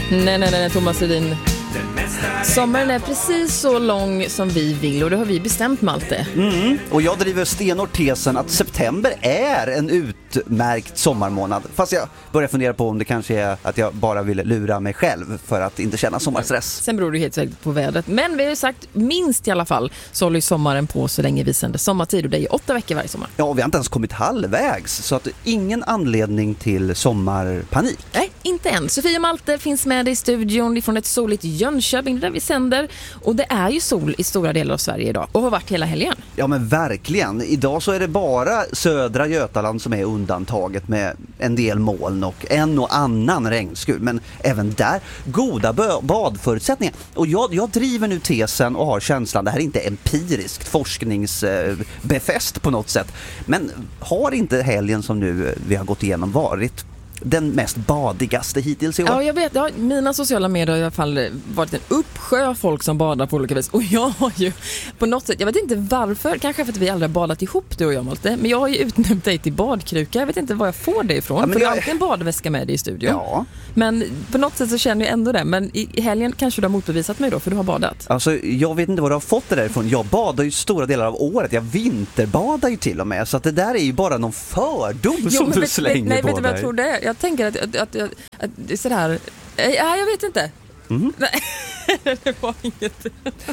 Nej, Thomas Edin. Sommaren är precis så lång som vi vill och det har vi bestämt, Malte. Och jag driver stenhårt tesen att september är en utmärkt sommarmånad. Fast jag börjar fundera på om det kanske är att jag bara vill lura mig själv för att inte känna sommarstress. Sen beror det helt säkert på vädret. Men vi har ju sagt minst i alla fall så håller ju sommaren på så länge vi sänder sommartid och det är ju 8 veckor varje sommar. Ja, och vi har inte ens kommit halvvägs så att ingen anledning till sommarpanik. Nej, inte än. Sofia Malte finns med i studion från ett soligt Jönköping där vi sänder. Och det är ju sol i stora delar av Sverige idag och har varit hela helgen. Ja, men verkligen. Idag så är det bara södra Götaland som är undantaget med en del moln och en och annan regnskur. Men även där goda badförutsättningar. Och jag driver nu tesen och har känslan, det här är inte empiriskt forskningsbefäst på något sätt. Men har inte helgen som nu vi har gått igenom varit den mest badigaste hittills i år? Ja, jag vet. Ja, mina sociala medier har i alla fall varit en uppsjö av folk som badar på olika vis. Och jag har ju på något sätt, jag vet inte varför, kanske för att vi aldrig har badat ihop du och jag, Malte. Men jag har ju utnämnt dig till badkruka. Jag vet inte var jag får det ifrån. Ja, för jag har alltid en badväska med dig i studion. Ja. Men på något sätt så känner jag ändå det. Men i helgen kanske du har motbevisat mig då, för du har badat. Alltså, jag vet inte var du har fått det därifrån. Jag badar ju stora delar av året. Jag vinterbadar ju till och med. Så att det där är ju bara någon fördom som du slänger på dig. Nej, vet du vad jag tror det är? Jag tänker att det är sådär. Ja, jag vet inte. Nej, det var inget.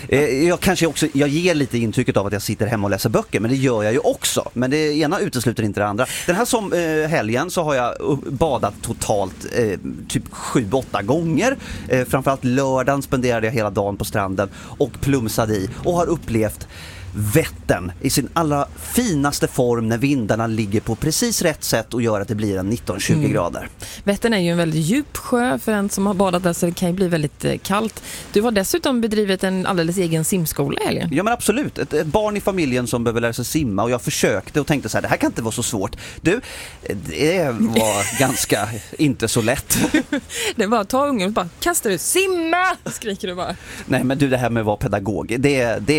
Jag ger lite intrycket av att jag sitter hemma och läser böcker, men det gör jag ju också. Men det ena utesluter inte det andra. Den här helgen så har jag badat totalt typ 7-8 gånger. Framförallt lördagen spenderade jag hela dagen på stranden och plumsade i och har upplevt Vättern i sin allra finaste form när vindarna ligger på precis rätt sätt och gör att det blir en 19-20 grader. Vättern är ju en väldigt djup sjö för en som har badat där, så det kan ju bli väldigt kallt. Du har dessutom bedrivit en alldeles egen simskola i helgen. Ja, men absolut. Ett barn i familjen som behöver lära sig simma, och jag försökte och tänkte så här, det här kan inte vara så svårt. Du, det var ganska inte så lätt. Det var att ta ungen och bara kastar ut, simma! Skriker du bara. Nej, men du, det här med att vara pedagog, det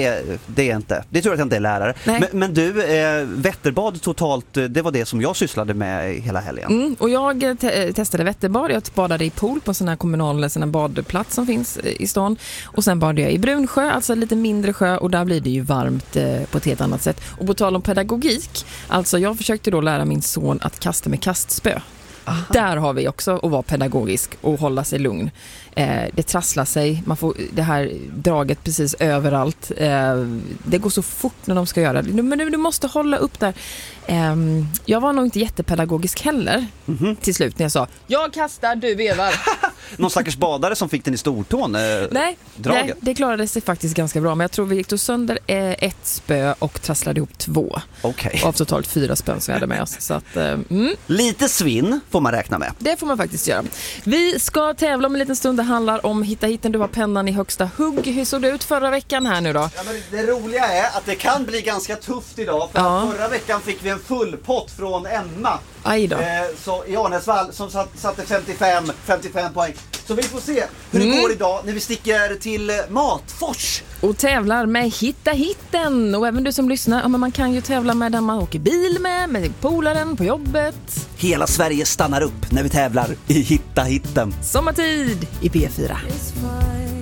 är inte. Det tror jag att jag inte är lärare. Men du, Vätterbad totalt, det var det som jag sysslade med hela helgen. Och jag testade Vätterbad. Jag badade i pool på sån här kommunal badplats som finns i stan. Och sen badade jag i Brunsjö, alltså lite mindre sjö. Och där blir det ju varmt på ett helt annat sätt. Och på tal om pedagogik, alltså jag försökte då lära min son att kasta med kastspö. Aha. Där har vi också att vara pedagogisk och hålla sig lugn. Det trasslar sig, man får det här draget precis överallt. Det går så fort när de ska göra det. Men du måste hålla upp där. Jag var nog inte jättepedagogisk heller till slut när jag sa, jag kastar, du vevar. Någon stackars badare som fick den i stortån, nej, det klarade sig faktiskt ganska bra. Men jag tror vi gick sönder ett spö och trasslade ihop 2. Okay. Av totalt 4 spön som vi hade med oss. Så att, lite svinn får man räkna med. Det får man faktiskt göra. Vi ska tävla om en liten stund. Det handlar om Hitta hitten. Du har pennan i högsta hugg. Hur såg det ut förra veckan här nu då? Ja, men det roliga är att det kan bli ganska tufft idag. För förra veckan fick vi en full pott från Emma. Aj då. Så i Arnäsvall som satte 55 poäng. Så vi får se hur det går idag när vi sticker till Matfors. Och tävlar med Hitta hitten. Och även du som lyssnar, ja, men man kan ju tävla med den man åker bil med polaren på jobbet. Hela Sverige stannar upp när vi tävlar i Hitta hitten. Sommartid i P4.